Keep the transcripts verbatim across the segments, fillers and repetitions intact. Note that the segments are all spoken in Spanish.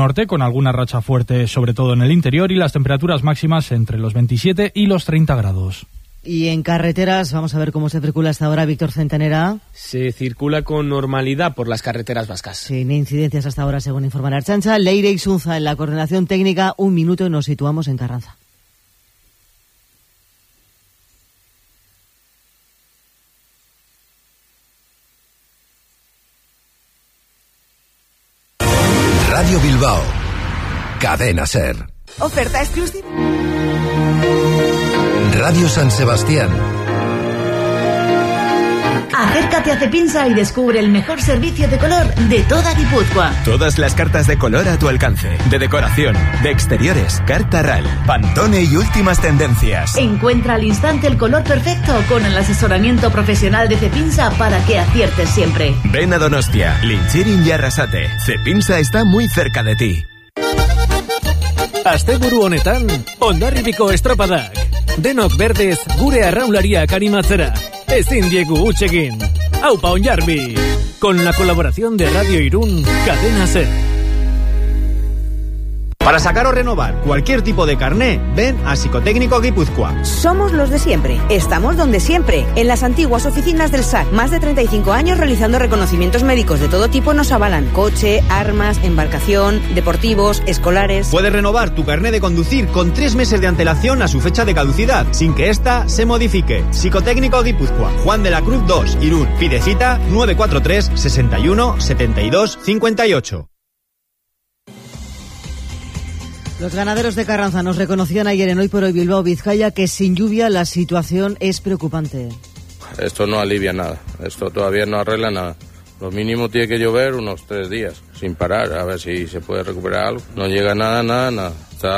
norte, con alguna racha fuerte, sobre todo en el interior, y las temperaturas máximas entre los veintisiete y los treinta grados. Y en carreteras, vamos a ver cómo se circula hasta ahora, Víctor Centenera. Se circula con normalidad por las carreteras vascas. Sin incidencias hasta ahora, según informa la Ertzaintza. Leire Ixunza en la coordinación técnica. Un minuto y nos situamos en Carranza. Radio Bilbao, Cadena SER. Oferta exclusiva. Radio San Sebastián. Acércate a Cepinsa y descubre el mejor servicio de color de toda Guipúzcoa. Todas las cartas de color a tu alcance. De decoración, de exteriores, carta R A L, Pantone y últimas tendencias. Encuentra al instante el color perfecto con el asesoramiento profesional de Cepinsa para que aciertes siempre. Ven a Donostia, Lintxirin y Arrasate. Cepinsa está muy cerca de ti. Asteburu honetan, Hondarribiko estropadak. Denok berdez gure arraunlariak animatzera. Ezin diegu huts egin. Aupa Hondarbi. Con la colaboración de Radio Irún, Cadena SER. Para sacar o renovar cualquier tipo de carné, ven a Psicotécnico Guipúzcoa. Somos los de siempre. Estamos donde siempre. En las antiguas oficinas del S A C. Más de treinta y cinco años realizando reconocimientos médicos de todo tipo nos avalan. Coche, armas, embarcación, deportivos, escolares. Puedes renovar tu carné de conducir con tres meses de antelación a su fecha de caducidad, sin que ésta se modifique. Psicotécnico Guipúzcoa. Juan de la Cruz dos, Irún. Pide cita nueve cuatro tres, sesenta y uno, setenta y dos, cincuenta y ocho. Los ganaderos de Carranza nos reconocían ayer en Hoy por Hoy Bilbao Vizcaya que sin lluvia la situación es preocupante. Esto no alivia nada, esto todavía no arregla nada. Lo mínimo tiene que llover unos tres días, sin parar, a ver si se puede recuperar algo. No llega nada, nada, nada.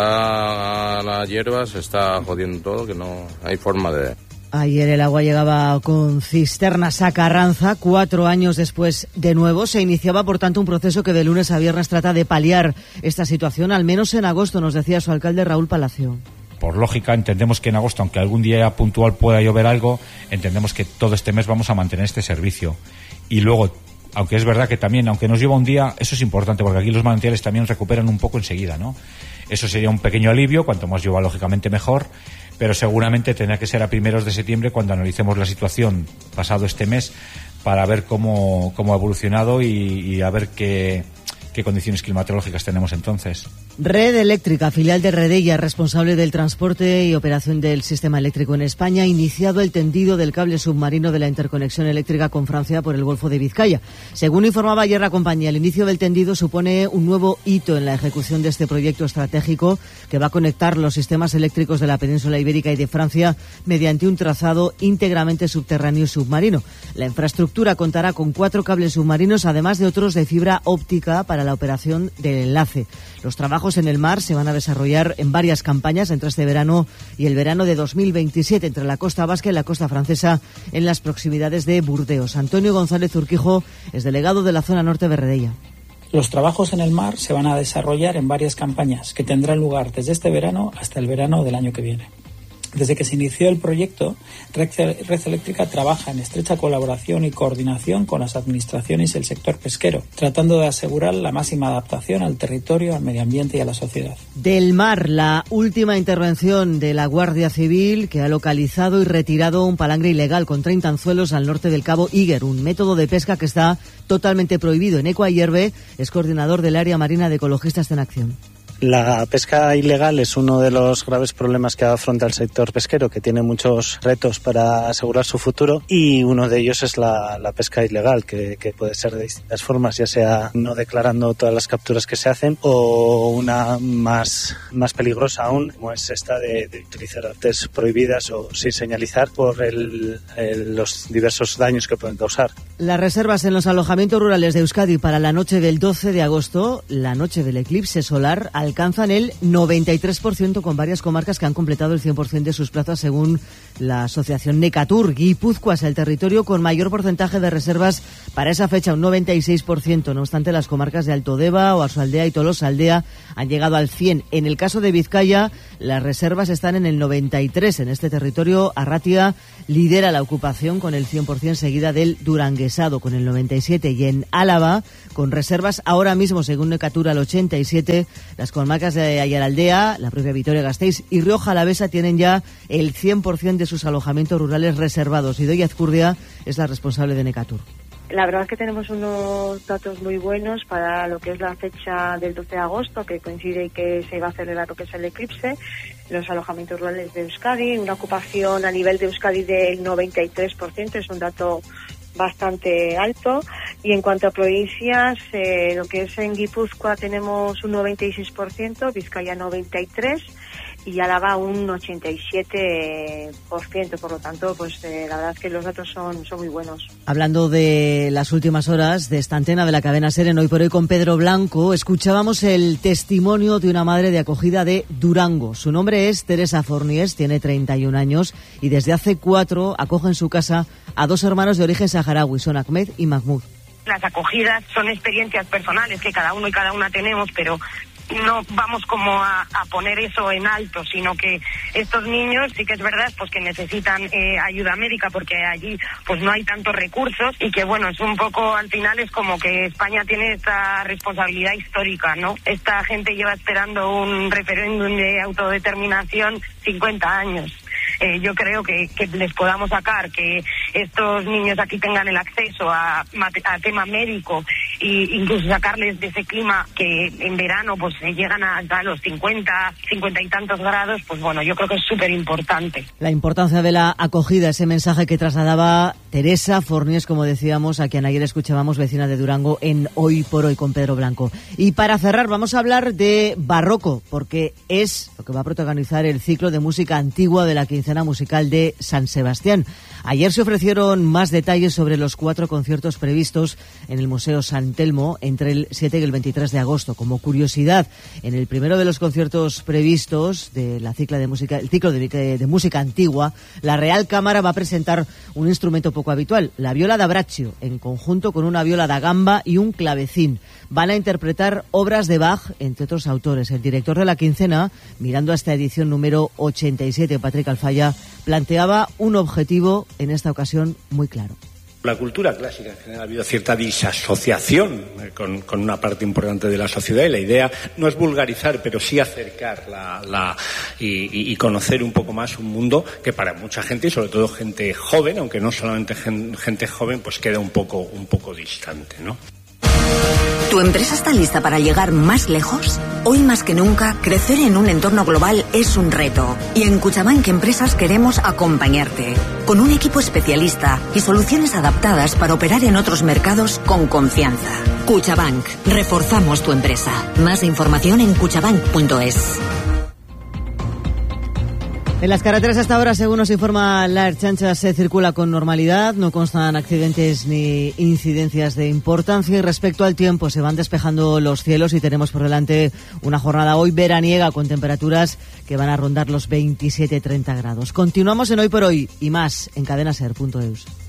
Está la hierba, se está jodiendo todo, que no hay forma de... Ayer el agua llegaba con cisternas a Carranza, cuatro años después de nuevo. Se iniciaba, por tanto, un proceso que de lunes a viernes trata de paliar esta situación, al menos en agosto, nos decía su alcalde Raúl Palacio. Por lógica, entendemos que en agosto, aunque algún día puntual pueda llover algo, entendemos que todo este mes vamos a mantener este servicio. Y luego, aunque es verdad que también, aunque nos lleva un día, eso es importante, porque aquí los manantiales también recuperan un poco enseguida, ¿no? Eso sería un pequeño alivio, cuanto más llueva, lógicamente mejor, pero seguramente tendrá que ser a primeros de septiembre cuando analicemos la situación pasado este mes para ver cómo, cómo ha evolucionado y, y a ver qué, qué condiciones climatológicas tenemos entonces. Red Eléctrica, filial de Redella, responsable del transporte y operación del sistema eléctrico en España, ha iniciado el tendido del cable submarino de la interconexión eléctrica con Francia por el Golfo de Vizcaya. Según informaba ayer la compañía, el inicio del tendido supone un nuevo hito en la ejecución de este proyecto estratégico que va a conectar los sistemas eléctricos de la península ibérica y de Francia mediante un trazado íntegramente subterráneo y submarino. La infraestructura contará con cuatro cables submarinos, además de otros de fibra óptica para la operación del enlace. Los trabajos en el mar se van a desarrollar en varias campañas entre este verano y el verano de dos mil veintisiete entre la costa vasca y la costa francesa en las proximidades de Burdeos. Antonio González Urquijo es delegado de la zona norte de Redella. Los trabajos en el mar se van a desarrollar en varias campañas que tendrán lugar desde este verano hasta el verano del año que viene. Desde que se inició el proyecto, Red Eléctrica trabaja en estrecha colaboración y coordinación con las administraciones y el sector pesquero, tratando de asegurar la máxima adaptación al territorio, al medio ambiente y a la sociedad. Del mar, la última intervención de la Guardia Civil, que ha localizado y retirado un palangre ilegal con treinta anzuelos al norte del Cabo Iger, un método de pesca que está totalmente prohibido. Eneco Ayerbe es coordinador del área marina de Ecologistas en Acción. La pesca ilegal es uno de los graves problemas que afronta el sector pesquero, que tiene muchos retos para asegurar su futuro, y uno de ellos es la, la pesca ilegal, que, que puede ser de distintas formas, ya sea no declarando todas las capturas que se hacen o una más, más peligrosa aún, como es esta de, de utilizar artes prohibidas o sin señalizar por el, el, los diversos daños que pueden causar. Las reservas en los alojamientos rurales de Euskadi para la noche del doce de agosto, la noche del eclipse solar, al alcanzan el noventa y tres por ciento, con varias comarcas que han completado el cien por ciento de sus plazas, según la asociación Necatur. Guipúzcoa es el territorio con mayor porcentaje de reservas para esa fecha, un noventa y seis por ciento. No obstante, las comarcas de Alto Deba, Oarsoaldea y Tolosaldea han llegado al cien por ciento. En el caso de Vizcaya, las reservas están en el noventa y tres por ciento. En este territorio, Arratia lidera la ocupación con el cien por ciento, seguida del Duranguesado con el noventa y siete por ciento. Y en Álava, con reservas ahora mismo, según Necatur, al ochenta y siete por ciento, las comarcas de Ayaraldea, la propia Vitoria-Gasteiz y Rioja Alavesa tienen ya el cien por ciento de sus alojamientos rurales reservados. Idoia Azcurdia es la responsable de Necatur. La verdad es que tenemos unos datos muy buenos para lo que es la fecha del doce de agosto, que coincide que se va a celebrar lo que es el eclipse, los alojamientos rurales de Euskadi, una ocupación a nivel de Euskadi del noventa y tres por ciento, es un dato bastante alto. Y en cuanto a provincias, eh, lo que es en Guipúzcoa tenemos un noventa y seis por ciento, Vizcaya noventa y tres por ciento, y Álava un ochenta y siete por ciento, por lo tanto, pues eh, la verdad es que los datos son, son muy buenos. Hablando de las últimas horas de esta antena de la cadena SER en Hoy por Hoy con Pedro Blanco, escuchábamos el testimonio de una madre de acogida de Durango. Su nombre es Teresa Forniés, tiene treinta y un años y desde hace cuatro acoge en su casa a dos hermanos de origen saharaui, son Ahmed y Mahmoud. Las acogidas son experiencias personales que cada uno y cada una tenemos, pero no vamos como a, a poner eso en alto, sino que estos niños sí que es verdad pues que necesitan eh, ayuda médica, porque allí pues no hay tantos recursos, y que bueno, es un poco, al final es como que España tiene esta responsabilidad histórica, ¿no? Esta gente lleva esperando un referéndum de autodeterminación cincuenta años. Eh, yo creo que, que les podamos sacar, que estos niños aquí tengan el acceso a, a tema médico, e incluso sacarles de ese clima que en verano pues llegan hasta los cincuenta, cincuenta y tantos grados, pues bueno, yo creo que es súper importante. La importancia de la acogida, ese mensaje que trasladaba Teresa Forniés, como decíamos, a quien ayer escuchábamos, vecina de Durango, en Hoy por Hoy con Pedro Blanco. Y para cerrar, vamos a hablar de Barroco, porque es lo que va a protagonizar el ciclo de música antigua de la quincena musical de San Sebastián. Ayer se ofrecieron más detalles sobre los cuatro conciertos previstos en el Museo San Telmo entre el siete y el veintitrés de agosto. Como curiosidad, en el primero de los conciertos previstos de la cicla de música, el ciclo de, de música antigua, la Real Cámara va a presentar un instrumento poco habitual, la viola da braccio, en conjunto con una viola da gamba y un clavecín. Van a interpretar obras de Bach, entre otros autores. El director de la quincena, mirando a esta edición número ochenta y siete, Patrick Alfaya, planteaba un objetivo en esta ocasión muy claro. La cultura clásica en general ha habido cierta disasociación con, con una parte importante de la sociedad, y la idea no es vulgarizar, pero sí acercar la, la, y, y conocer un poco más un mundo que para mucha gente, y sobre todo gente joven, aunque no solamente gen, gente joven, pues queda un poco, un poco distante, ¿no? ¿Tu empresa está lista para llegar más lejos? Hoy más que nunca, crecer en un entorno global es un reto. Y en Cuchabank Empresas queremos acompañarte, con un equipo especialista y soluciones adaptadas para operar en otros mercados con confianza. Cuchabank, reforzamos tu empresa. Más información en cuchabank punto es. En las carreteras hasta ahora, según nos informa la Ertzaintza, se circula con normalidad, no constan accidentes ni incidencias de importancia, y respecto al tiempo se van despejando los cielos y tenemos por delante una jornada hoy veraniega con temperaturas que van a rondar los veintisiete a treinta grados. Continuamos en Hoy por Hoy y más en cadena ser punto eus.